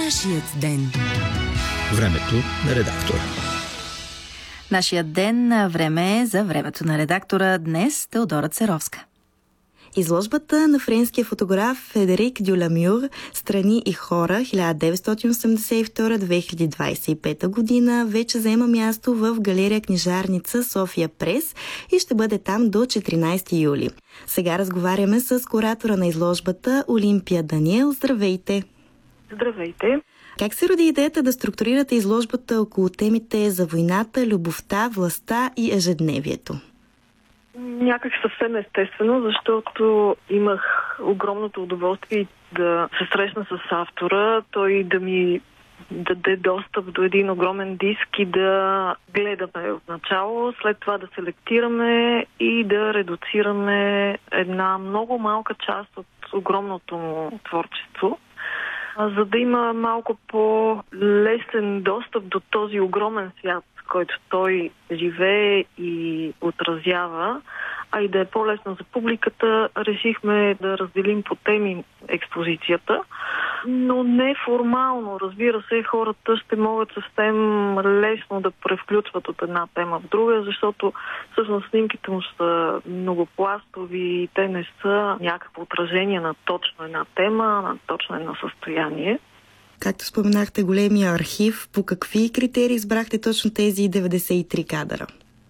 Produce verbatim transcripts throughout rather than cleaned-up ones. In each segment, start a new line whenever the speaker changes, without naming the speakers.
Нашият ден.
Времето на редактора.
Нашият ден време е за времето на редактора. Днес Теодора Церовска.
Изложбата на френския фотограф Фредерик Дюламюр "Страни и хора" хиляда деветстотин осемдесет и втора до две хиляди двадесет и пета година вече заема място в галерия Книжарница София Прес и ще бъде там до четиринадесети юли. Сега разговаряме с куратора на изложбата Олимпия Даниел. Здравейте!
Здравейте!
Как се роди идеята да структурирате изложбата около темите за войната, любовта, властта и ежедневието?
Някак съвсем естествено, защото имах огромното удоволствие да се срещна с автора, той да ми даде достъп до един огромен диск и да гледаме от начало, след това да селектираме и да редуцираме една много малка част от огромното му творчество, за да има малко по-лесен достъп до този огромен свят, който той живее и отразява, а и да е по-лесно за публиката, решихме да разделим по теми експозицията, но не формално. Разбира се, хората ще могат съвсем лесно да превключват от една тема в друга, защото всъщност снимките му са многопластови и те не са някакво отражение на точно една тема, на точно едно състояние.
Както споменахте, големия архив, по какви критерии избрахте точно тези деветдесет и три кадъра?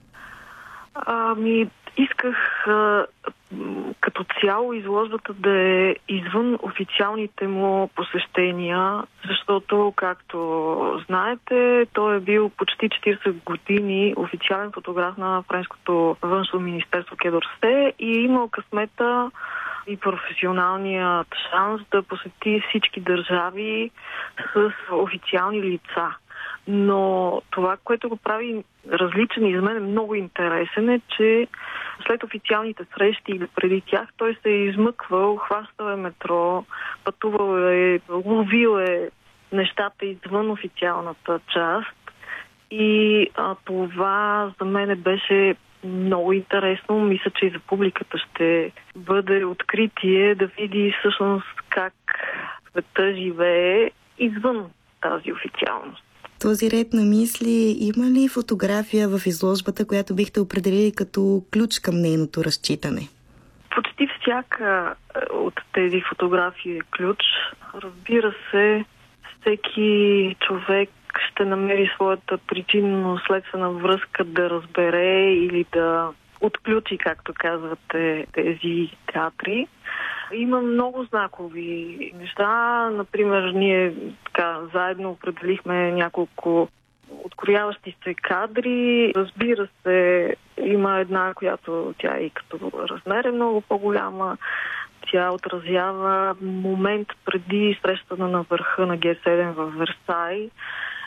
Ами, исках а, като цяло изложбата да е извън официалните му посещения, защото, както знаете, той е бил почти четиридесет години официален фотограф на френското външно министерство Quai d'Orsay и е имал късмета и професионалният шанс да посети всички държави с официални лица. Но това, което го прави различен и за мен е много интересен, е, че след официалните срещи или преди тях той се е измъквал, хващал е метро, пътувал е, ловил е нещата извън официалната част. И а, това за мен беше много интересно. Мисля, че и за публиката ще бъде откритие да види всъщност как света живее извън тази официалност.
Този ред на мисли, има ли фотография в изложбата, която бихте определили като ключ към нейното разчитане?
Почти всяка от тези фотографии е ключ. Разбира се, всеки човек ще намери своята причинно-следствена връзка да разбере или да отключи, както казвате, тези театри. Има много знакови неща. Например, ние така заедно определихме няколко открояващи се кадри. Разбира се, има една, която тя и като размер е много по-голяма. Тя отразява момент преди срещане на върха на Ге седем в Версай.